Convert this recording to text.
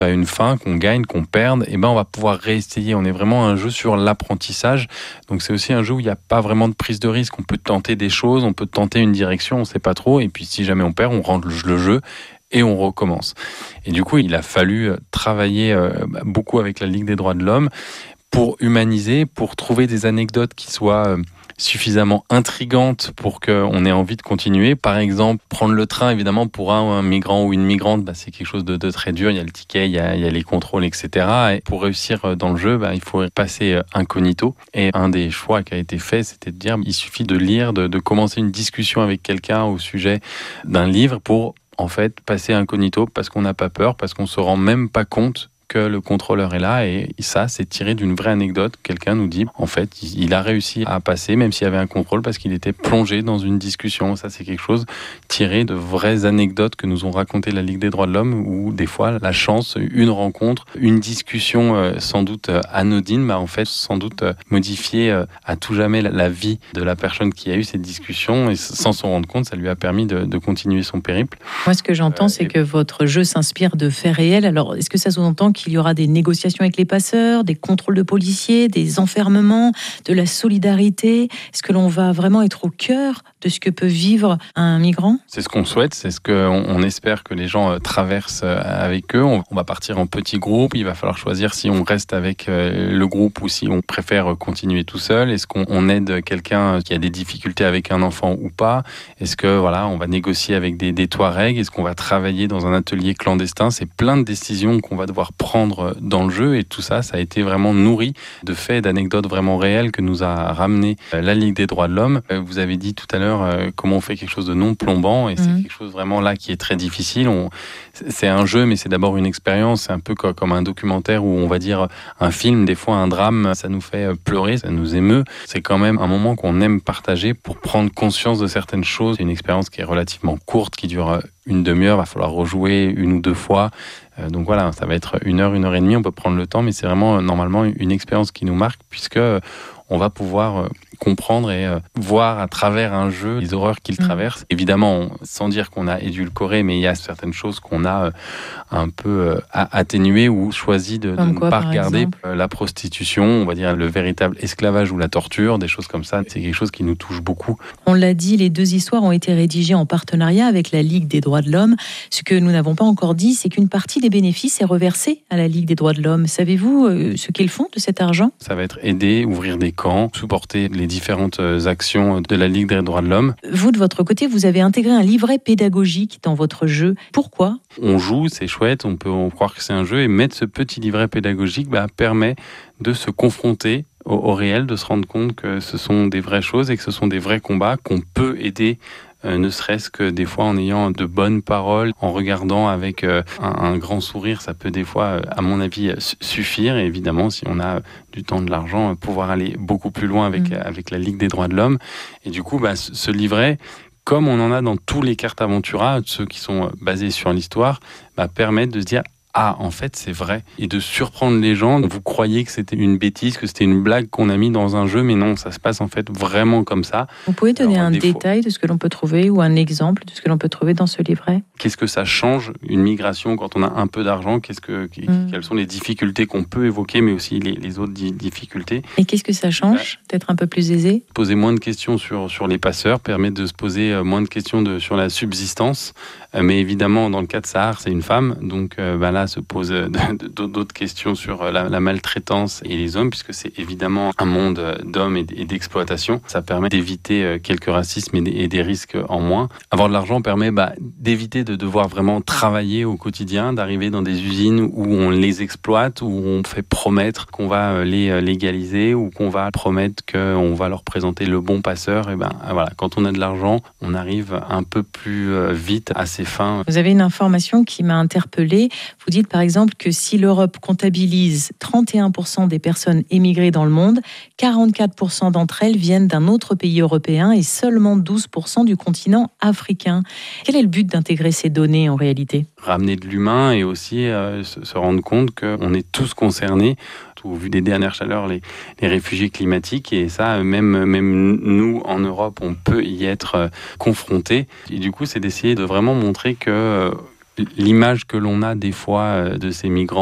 à une fin, qu'on gagne, qu'on perde, et ben on va pouvoir réessayer. On est vraiment un jeu sur l'apprentissage. Donc c'est aussi un jeu où il n'y a pas vraiment de prise de risque. On peut tenter des choses, on peut tenter une direction, on ne sait pas trop. Et puis si jamais on perd, on rentre le jeu et on recommence. Et du coup, il a fallu travailler beaucoup avec la Ligue des droits de l'homme pour humaniser, pour trouver des anecdotes qui soient suffisamment intrigantes pour qu'on ait envie de continuer. Par exemple, prendre le train, évidemment, pour un migrant ou une migrante, c'est quelque chose de très dur. Il y a le ticket, il y a les contrôles, etc. Et pour réussir dans le jeu, il faut passer incognito. Et un des choix qui a été fait, c'était de dire il suffit de lire, de commencer une discussion avec quelqu'un au sujet d'un livre pour en fait passer incognito parce qu'on n'a pas peur, parce qu'on se rend même pas compte que le contrôleur est là, et ça, c'est tiré d'une vraie anecdote. Quelqu'un nous dit, en fait, il a réussi à passer, même s'il y avait un contrôle, parce qu'il était plongé dans une discussion. Ça, c'est quelque chose tiré de vraies anecdotes que nous ont racontées la Ligue des droits de l'homme, où des fois, la chance, une rencontre, une discussion sans doute anodine, en fait, sans doute modifié à tout jamais la vie de la personne qui a eu cette discussion, et sans s'en rendre compte, ça lui a permis de continuer son périple. Moi, ce que j'entends, c'est que votre jeu s'inspire de faits réels. Alors, est-ce que ça sous-entend qu'il y aura des négociations avec les passeurs, des contrôles de policiers, des enfermements, de la solidarité? Est-ce que l'on va vraiment être au cœur de ce que peut vivre un migrant? C'est ce qu'on souhaite, c'est ce qu'on espère que les gens traversent avec eux. On va partir en petits groupes, il va falloir choisir si on reste avec le groupe ou si on préfère continuer tout seul. Est-ce qu'on aide quelqu'un qui a des difficultés avec un enfant ou pas? Est-ce que on va négocier avec des Touaregs? Est-ce qu'on va travailler dans un atelier clandestin? C'est plein de décisions qu'on va devoir prendre dans le jeu, et tout ça, ça a été vraiment nourri de faits, d'anecdotes vraiment réelles que nous a ramené la Ligue des droits de l'homme. Vous avez dit tout à l'heure comment on fait quelque chose de non plombant, et c'est quelque chose vraiment là qui est très difficile. C'est un jeu, mais c'est d'abord une expérience. C'est un peu comme un documentaire, ou on va dire un film, des fois un drame, ça nous fait pleurer, ça nous émeut. C'est quand même un moment qu'on aime partager pour prendre conscience de certaines choses. C'est une expérience qui est relativement courte, qui dure une demi-heure, va falloir rejouer une ou deux fois. Donc voilà, ça va être 1 heure et demie, on peut prendre le temps, mais c'est vraiment normalement une expérience qui nous marque, puisque on va pouvoir comprendre et voir à travers un jeu les horreurs qu'il traverse. Évidemment, sans dire qu'on a édulcoré, mais il y a certaines choses qu'on a un peu atténuées ou choisi de ne pas regarder. La prostitution, on va dire le véritable esclavage ou la torture, des choses comme ça, c'est quelque chose qui nous touche beaucoup. On l'a dit, les deux histoires ont été rédigées en partenariat avec la Ligue des droits de l'homme. Ce que nous n'avons pas encore dit, c'est qu'une partie des bénéfices est reversée à la Ligue des droits de l'homme. Savez-vous ce qu'ils font de cet argent? Ça va être aider, ouvrir des camps, supporter les différentes actions de la Ligue des droits de l'homme. Vous, de votre côté, vous avez intégré un livret pédagogique dans votre jeu. Pourquoi? On joue, c'est chouette, on peut croire que c'est un jeu, et mettre ce petit livret pédagogique permet de se confronter au réel, de se rendre compte que ce sont des vraies choses et que ce sont des vrais combats, qu'on peut aider, ne serait-ce que des fois en ayant de bonnes paroles, en regardant avec un grand sourire. Ça peut des fois, à mon avis, suffire. Et évidemment, si on a du temps, de l'argent, pouvoir aller beaucoup plus loin avec la Ligue des droits de l'homme. Et du coup, ce livret, comme on en a dans tous les cartes Aventura, ceux qui sont basés sur l'histoire, permettent de se dire: ah, en fait, c'est vrai. Et de surprendre les gens. Vous croyez que c'était une bêtise, que c'était une blague qu'on a mis dans un jeu, mais non, ça se passe en fait vraiment comme ça. Vous pouvez donner un détail de ce que l'on peut trouver, ou un exemple de ce que l'on peut trouver dans ce livret? Qu'est-ce que ça change, une migration, quand on a un peu d'argent? Quelles sont les difficultés qu'on peut évoquer, mais aussi les autres difficultés? Et qu'est-ce que ça change d'être un peu plus aisé? Poser moins de questions sur les passeurs permet de se poser moins de questions sur la subsistance. Mais évidemment, dans le cas de Sahar, c'est une femme, donc là se posent d'autres questions sur la maltraitance et les hommes, puisque c'est évidemment un monde d'hommes et d'exploitation. Ça permet d'éviter quelques racismes et des risques en moins. Avoir de l'argent permet d'éviter de devoir vraiment travailler au quotidien, d'arriver dans des usines où on les exploite, où on fait promettre qu'on va les légaliser, ou qu'on va promettre qu'on va leur présenter le bon passeur. Et voilà, quand on a de l'argent, on arrive un peu plus vite à ses fins. Vous avez une information qui m'a interpellée. Vous dites par exemple que si l'Europe comptabilise 31% des personnes émigrées dans le monde, 44% d'entre elles viennent d'un autre pays européen et seulement 12% du continent africain. Quel est le but d'intégrer ces données en réalité? Ramener de l'humain, et aussi se rendre compte qu'on est tous concernés. Au vu des dernières chaleurs, les réfugiés climatiques, et ça, même nous, en Europe, on peut y être confrontés. Et du coup, c'est d'essayer de vraiment montrer que L'image que l'on a des fois de ces migrants